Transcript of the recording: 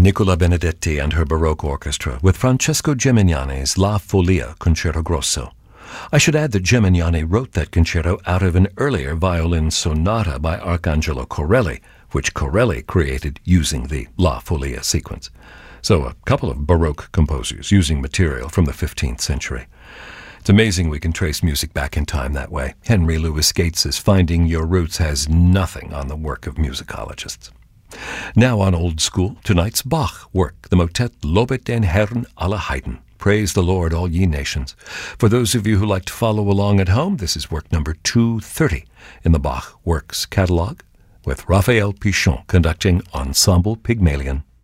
Nicola Benedetti and her Baroque Orchestra with Francesco Gemignani's La Follia Concerto Grosso. I should add that Gemignani wrote that concerto out of an earlier violin sonata by Arcangelo Corelli, which Corelli created using the La Follia sequence. So a couple of Baroque composers using material from the 15th century. It's amazing we can trace music back in time that way. Henry Louis Gates's Finding Your Roots has nothing on the work of musicologists. Now on Old School, tonight's Bach work, the motet Lobet den Herrn alle Heiden. Praise the Lord, all ye nations. For those of you who like to follow along at home, this is work number 230 in the Bach Works catalog, with Raphael Pichon conducting Ensemble Pygmalion.